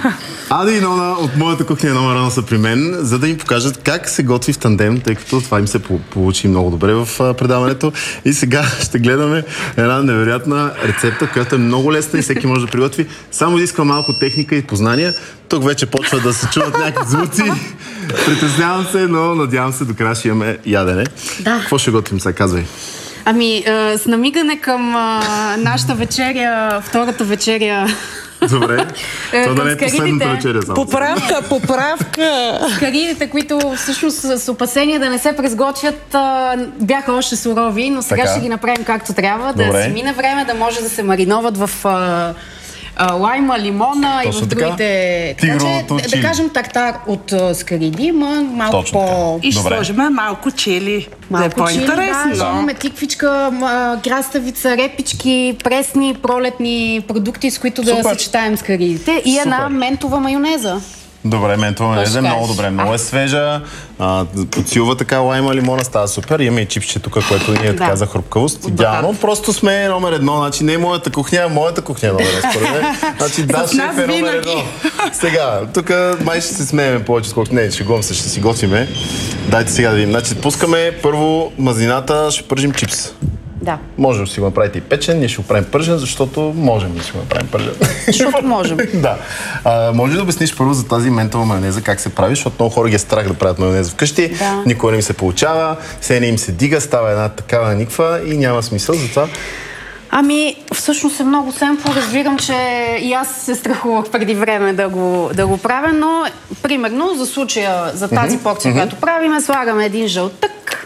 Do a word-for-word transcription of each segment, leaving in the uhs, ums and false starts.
Ади и Нона от моята кухня номер едно са при мен, за да им покажат как се готви в тандем, тъй като това им се получи много добре в предаването. И сега ще гледаме една невероятна рецепта, която е много лесна и всеки може да приготви. Само иска малко техника и познания. Тук вече почва да се чуват някакви звуци. Притеснявам се, но надявам се до края ще имаме ядене. Да. Какво ще готвим сега? Казвай. Ами, а, с намигане към а, нашата вечеря, втората вечеря. Добре. Това да не е последната вечеря само. Поправка, поправка. Каридите, които всъщност с опасение да не се презготвят, а, бяха още сурови, но сега така ще ги направим както трябва. Да Добре. си мине време, да може да се мариноват в а, а, лайма, лимона. Точно и в другите... Така, че, да, да кажем тартар от а, скариди, ма малко точно по... И ще сложим малко чили. Малко да е чили, по-интересно. да, ще имаме тиквичка, краставица, репички, пресни, пролетни продукти, с които да съчетаем с каридите. И една ментова майонеза. Добре, ментова майонеза е много добре. Много е свежа, а, подсилва така лайма, лимона, става супер. Имаме и чипче тук, което ни е да. така за хрупкавост. Идеално. Просто сме номер едно. Значи не е моята кухня, а моята кухня е номер едно. Според мен. Значи да, шеф е номер едно. Сега, тук май ще се смееме повече, сколко не, шегувам се, ще си готвиме. Дайте сега да видим. Значи пускаме първо мазнината, ще пържим чипс. Да. Можем да си го направите и печен, ние ще го правим пържен, защото можем да си го направим пържен. Защото можем. Да. А, може ли да обясниш първо за тази ментова майонеза, как се прави, защото много хора ги е страх да правят майонеза вкъщи, да. Никога не им се получава, все не им се дига, става една такава никва и няма смисъл за това. Ами, всъщност е много семпло. Разбирам, че и аз се страхувах преди време да го, да го правя, но примерно за случая, за тази mm-hmm. порция, mm-hmm. която правиме, слагаме един жълтък,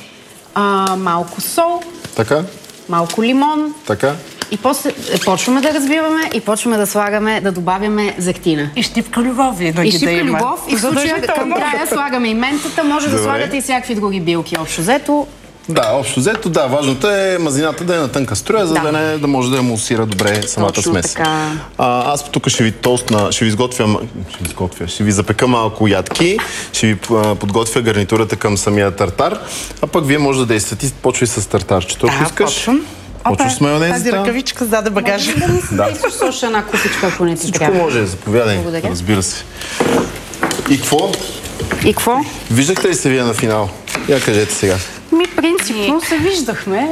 а, малко сол, така. Малко лимон. Така. И после почваме да разбиваме и почваме да слагаме, да добавяме зехтина. И щипка любов винаги и щипка да има. любов. И в случая към края слагаме и ментата. Може Добре. да слагате и всякакви други билки. Общо взето. Да, общо взето, да. Важното е мазината да е на тънка струя, за да, да, не, да може да емулсира добре самата Точно смес. Така. А, аз тук ще ви тостна, ще ви изготвя, ще ви изготвя, ще ви запека малко ядки, ще ви а, подготвя гарнитурата към самия тартар, а пък вие може да действате. Почвай с тартарчето, ако да, искаш. Почвам. Почваш с майонезата. Тази ръкавичка заде багажа. Може да ми се действаш с още една купичка, ако не ти Всичко трябва. може, заповядай. Благодаря. Разбира се. И какво? И какво? Виждахте ли се вие на финал? Я кажете сега. Ми, принципно се виждахме.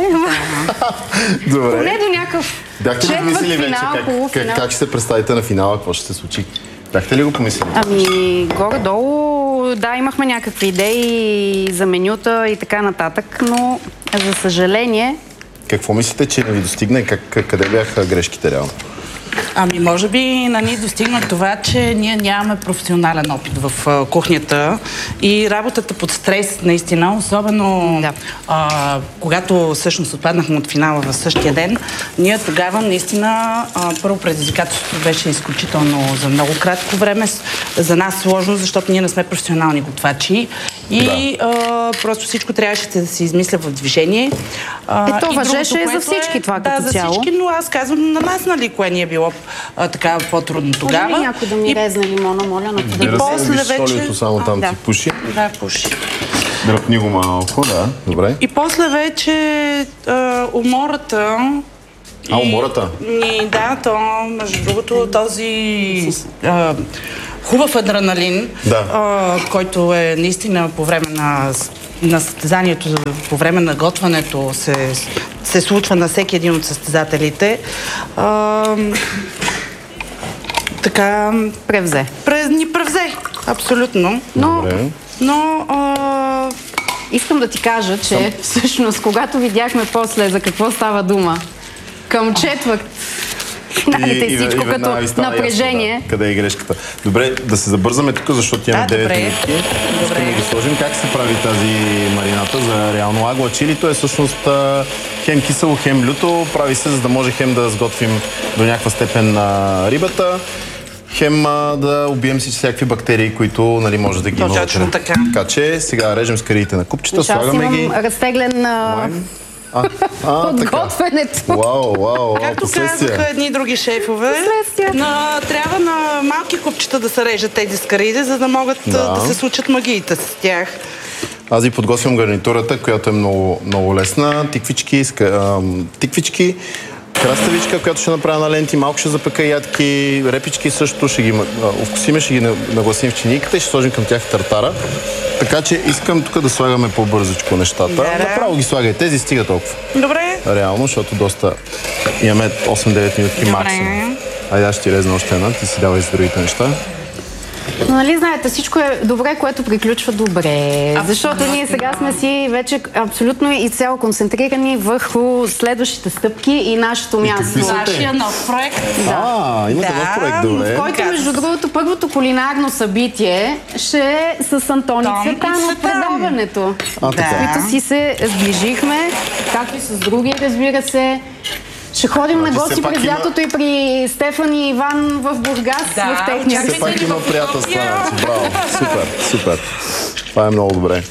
Добре. Поне до някакъв Бяхте ли помислили вече как, как, как ще се представите на финала, какво ще се случи? Бяхте ли го помислили? Ами, горе-долу, да, имахме някакви идеи за менюта и така нататък, но за съжаление... Какво мислите, че не ви достигне? Как, къде бяха грешките реално? Ами, може би на ни достигна това, че ние нямаме професионален опит в а, кухнята и работата под стрес, наистина, особено да. а, когато всъщност отпаднахме от финала в същия ден, ние тогава наистина а, първо предизвикателството беше изключително за много кратко време, за нас сложно, защото ние не сме професионални готвачи и да. а, просто всичко трябваше да се измисля в движение. А, Ето, въжеше и за всички това да, като за цяло. всички, но аз казвам на нас, нали, кое ни е било а, така по-трудно тогава. Може ли някой да ми и... резне лимона, моля? На да, и после вече... Солито само там а, ти да. пуши. Да, пуши. Дръпни го малко, да. Добре. И после вече а, умората... А, умората? И, да, то, между другото, този а, хубав адреналин, да. а, който е наистина по време на... на състезанието, по време на готвенето се, се случва на всеки един от състезателите. А, така... Превзе. През, ни превзе, абсолютно. Но, но а... искам да ти кажа, че Съм... всъщност, когато видяхме после за какво става дума, към четвърт, знаете и, всичко и, и като напрежение. Ясно, да. Къде е грешката? Добре, да се забързаме тук, защото имаме да, девет минути. Искаме да ги сложим. Как се прави тази марината за реално агуа чилито? Е всъщност хем кисело, хем люто. Прави се, за да може хем да сготвим до някаква степен а, рибата, хем а, да убием си всякакви бактерии, които нали, може да ги има. Точно така. Така че сега режем скарите на купчета, слагаме ги. Аз имам разтеглен а... А, а, от готвенето. Вау, вау, както казаха едни други шефове, на, трябва на малки купчета да се режат тези скариди, за да могат да, да се случат магиите с тях. Аз ви подготвям гарнитурата, която е много, много лесна. Тиквички, ска, а, тиквички краставичка, която ще направя на ленти, малко ще запека ядки, репички също ще ги овкусиме, ще ги нагласим в чинийката и ще сложим към тях тартара. Така че искам тук да слагаме по-бързичко нещата. Да, да. Направо ги слагай. Тези стига толкова. Добре. Реално, защото доста имаме осем-девет минутки максимум. Айде, аз ще ти резна още една, ти си давай за другите неща. Но нали знаете, всичко е добре, което приключва добре. Абсолютно. Защото ние сега сме си вече абсолютно и цяло концентрирани върху следващите стъпки и нашето място. Нашия нов проект. Да. А, имате да. Нов проект, добре. В който, между другото, първото кулинарно събитие ще е с Антони Цветан от предаването. А, така. С които си се сближихме, както и с други, разбира се. Ще ходим на гости през лятото има... и при Стефан и Иван в Бургас, да, в техния. Все пак има приятелства. Браво, супер, супер. Това е много добре.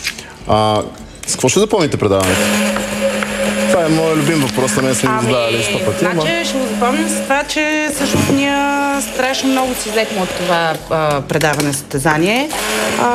А, с какво ще запомните предаването? Това е моят любим въпрос, на мен са ми задавали сто пъти. Значи ще го запомним с това, че всъщност ние страшно много си взехме от това а, предаване състезание. А,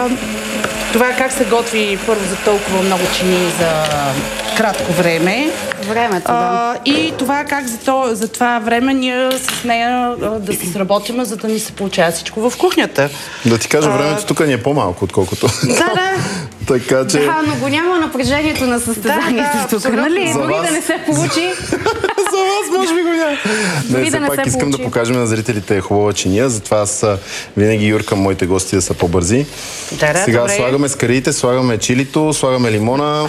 това как се готви първо за толкова много чини за кратко време. Времето, да. А, и това как за, то, за това време ние с нея а, да се сработиме, за да ни се получава всичко в кухнята. Да ти кажа, времето тук ни е по-малко, отколкото. Да, да. Така че... Да, но го няма напрежението на състезанието да, да, тук, нали? Дори да не се получи. За вас може би го няма. Не, все пак искам да покажем на зрителите хубава чиния, затова аз винаги юркам моите гости да са по-бързи. Да, да, сега добре. Слагаме скаридите, слагаме чилито, слагаме лимона.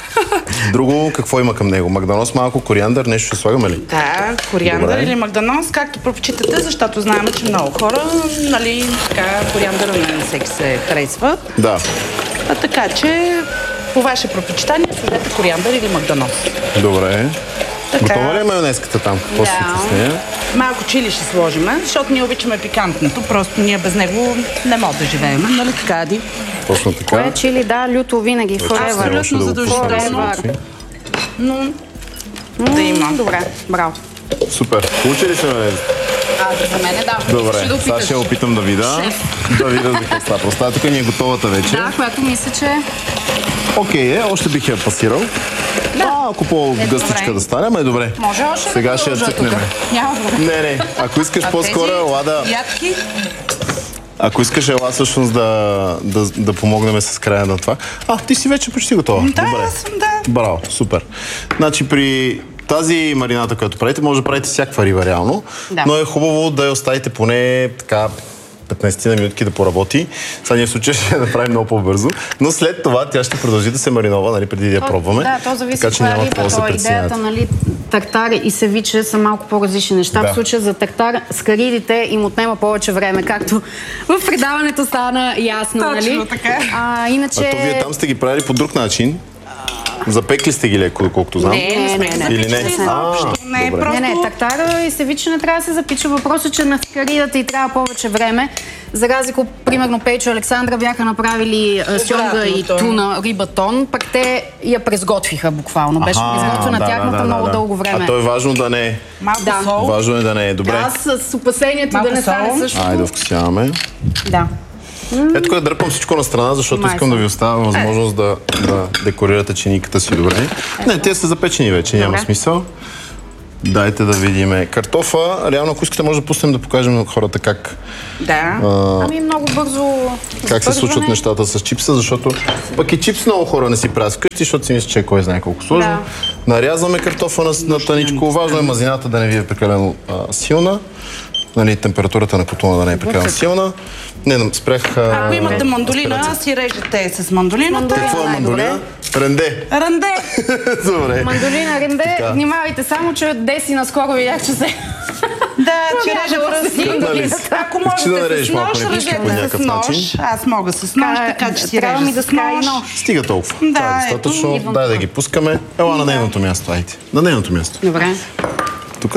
Друго, какво има към него? Магданос, малко кориандър, нещо ще слагаме ли? Да, кориандър добре. Или магданос, както предпочитате, защото знаем, че много хора, нали, така, кориандъра не всеки се харесва. Да. А, така че, по ваше предпочитание, сложете кориандър или магданос. Добре. Така... Готова ли е майонезката там? Какво да. С нея? Малко чили ще сложим, защото ние обичаме пикантното, просто ние без него не можем да живеем, нали така, Ади? Точно така. Кое чили, да, люто винаги, forever. Абсолютно задължително. Но да има. Добре, браво. Супер. Получи ли се майонез? А, за мене да. Добре, ще сега ще опитам да видя. Да видя за какво става. Просто тук ни е готовата вече. Да, която мисля, че... Окей, е, още бих я пасирал. Да. Малко по-гъстичка да стане, ама е добре. Може още сега да ще я цъкнем. Няма добре. Не, не. Ако искаш а по-скоро, ела да... Ядки? Ако искаш, ела всъщност да, да, да помогнем с края на това. А, ти си вече почти готова. Да, добре. аз съм, да. Браво, супер. Значи при тази марината, която правите, може да правите всякаква риба реално, да. Но е хубаво да я оставите поне така петнайсет на минутки да поработи. Сега ние в случая ще я направим много по-бързо, но след това тя ще продължи да се маринова, нали, преди да я пробваме. Да, то зависи така че няма риба, да се идеята, нали, тартар и севиче са малко по-различни неща. Да. В случая за тартар, скаридите им отнема повече време, както в предаването стана ясно, точно, нали? така. А, иначе... А то вие там сте ги правили по друг начин. Запекли сте ги леко, доколкото знам? Не, не, не, не. Или не? А, не, просто... не, не, тартара и севиче не трябва да се запича. Въпросът е, че на скаридата и трябва повече време. За разлика, примерно, Пейчо и Александра бяха направили сьомга и туна рибатон, пък те я презготвиха буквално. Беше презготвена да, тягната да, да, много да. дълго време. А то е важно да не е. Малко да. сол. Важно е да не е. Добре. Аз с опасението малко да не стане също. Айде да вкусяваме. Да. Ето тук дърпам всичко на страна, защото Майса. Искам да ви оставя възможност да, да декорирате чиниката си добре. Ето. Не, те са запечени вече, няма добре. Смисъл. Дайте да видим картофа. Реално, ако искате, може да пуснем да покажем на хората как... Да. А, ами много бързо... Как се случват нещата с чипса, защото пък и чипс много хора не си правят вкъщи, защото си мисля, че кой знае колко сложно. Да. Нарязваме картофа на, на тъничко. Важно е мазината да не ви е прекалено а, силна. Нали, температурата на котлона да не е прекалено силна. Не, спрях... А... Ако имате мандолина, си режете с мандолината. Какво е мандолина? Ренде. Ренде. Добре. Мандолина, ренде. Така. Внимавайте само, че Деси наскоро видях, че се... Да, че реже пръсти. Ако можете с нож, режете с нож. Аз мога с нож, така че си режа с нож. Стига толкова. Това е достатъчно. Дай да ги пускаме. Ела на нейното място, айде. На нейното място. Добре. Тук...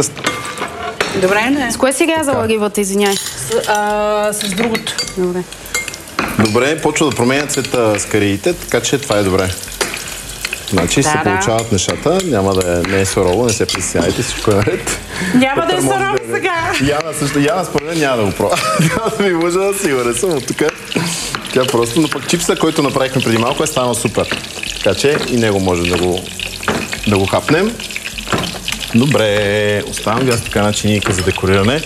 Добре, не. С кое си рязала рибата, извиняй? С, а, с другото. Добре. Добре, почва да променя цвета с кариите, така че това е добре. Значи да, се да. Получават нещата, няма да е, не е сурово, не се притеснявайте, всичко е наред. Няма да е сурово сега. Яна също, Яна според мен няма да го пробва. Няма да ви лъжа, сигурен съм от тук. Тя просто, но пък чипса, който направихме преди малко, е станал супер. Така че и него може да го, да го хапнем. Добре, оставам ви аз така начиника за декориране.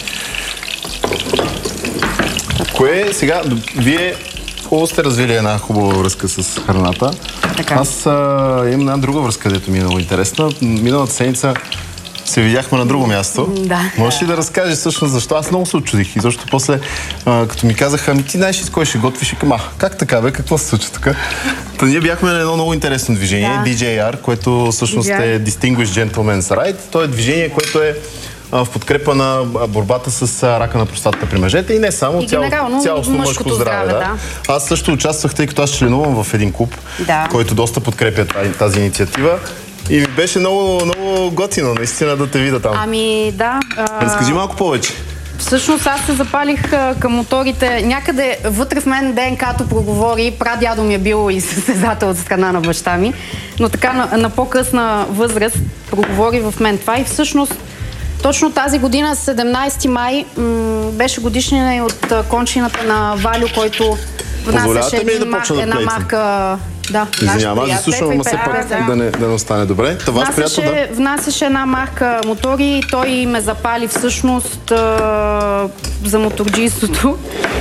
Кое сега, вие хубаво сте развили една хубава връзка с храната. Така. Аз а, имам една друга връзка, дето ми е много интересна. Миналата седмица се видяхме на друго място. Да. Можеш ли да разкажеш всъщност защо? Аз много се очудих. И защото после, а, като ми казаха, ами ти знаеш с кой ще готвиш, и към, а, как така бе, какво се случва тук? Та ние бяхме на едно много интересно движение, Да. Ди Джей Ар, което всъщност е Distinguished Gentleman's Ride. То е движение, което е в подкрепа на борбата с рака на простатата при мъжете и не само, и цяло, генерално, цялостно мъжко здраве. Да. Да. Аз също участвах, тъй като аз членувам в един клуб, да. който доста подкрепя тази, тази инициатива. И ми беше много, много готино, наистина, да те видя там. Ами да. А... Разкажи малко повече. Всъщност аз се запалих а, към моторите. Някъде вътре в мен ДНК-то проговори. Прадядо ми е бил и състезател от страна на баща ми. Но така на, на по-късна възраст проговори в мен това. И всъщност точно тази година, седемнайсети май, м- беше годишнина и от а, кончината на Валю, който внасяше ми един да мар... една марка... Да, Извинявам, аз заслушам, ама все пак да, да, не, да не остане добре. Та ваш приятел, да? Внасяше една марка мотори и той ме запали всъщност а, за моторджийството.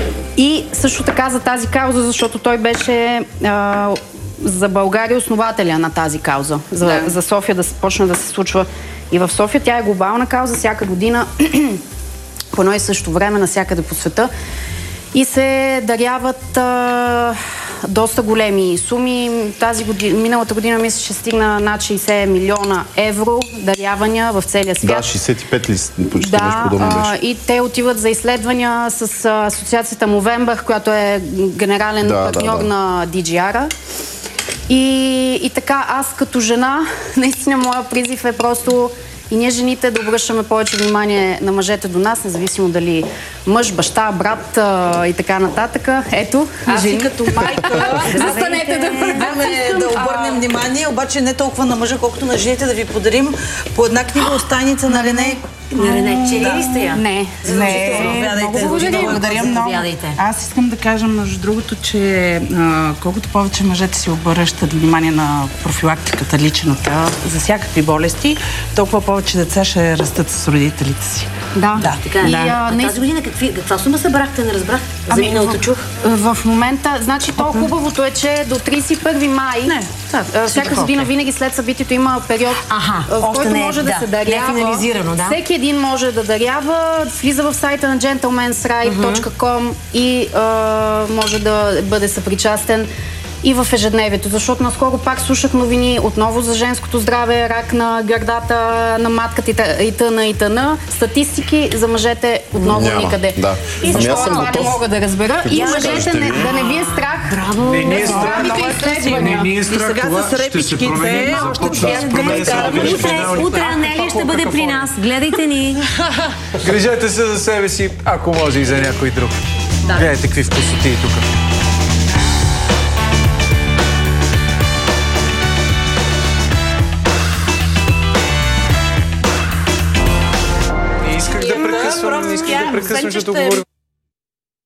И също така за тази кауза, защото той беше а, за България основателя на тази кауза. За, да. за София да се почне да се случва и в София. Тя е глобална кауза всяка година, по едно и също време, навсякъде по света. И се даряват а, доста големи суми. Тази година, миналата година мисля, че стигна над шейсет милиона евро дарявания в целия свят. Да, шейсет и пет ли почти, да, нещо подобно беше. И те отиват за изследвания с а, асоциацията Movember, която е генерален да, партньор да, да. на Ди Джей Ар. И, и така, аз като жена, наистина моя призив е просто и ние жените да обръщаме повече внимание на мъжете до нас, независимо дали мъж, баща, брат а, и така нататък. Ето, аз жени. и като майка застанете да Искаме да обърнем внимание, обаче не толкова на мъжа, колкото на жените, да ви подарим по една книга остайница на Рене. На Рене, чели ли сте я? Не. Не, много благодаря. Благодаря много. Аз искам да кажа, между другото, че а, колкото повече мъжете си обръщат внимание на профилактиката личната за всякакви болести, толкова повече деца ще растат с родителите си. Да. Да, така е. И, Да. а, А не... тази година какви, каква сума събрахте? Не разбрах. За Ами, миналото чух. В момента, значи то хубавото е, че до трийсет и първи май, Не, а, всяка година, винаги след събитието има период, Аха, в още който не е, може да, да, се дарява. не е финализирано, да. Всеки един може да дарява, влиза в сайта на джентълменс райд точка ком и а, може да бъде съпричастен и в ежедневието, защото наскоро пак слушах новини отново за женското здраве, рак на гърдата, на матката и тъна и тъна. Статистики за мъжете отново Няма, никъде. да. И Ами защо аз съм това не готов. мога да разбера? И мъжете не, да не ви е страх. Браво! Не ни е страх. Правите изследвания. Не ни е страх сега това. с Ще се репичките, променим. още Започва цвят, с променя се на Утре, финалните. утре Анелия ще бъде при нас. Гледайте ни. Грижете се за себе си, ако може и за някой друг. Гледайте какви вкусоти тук. Не исках да прекъсвам, не исках да прекъсвам, защото говорим.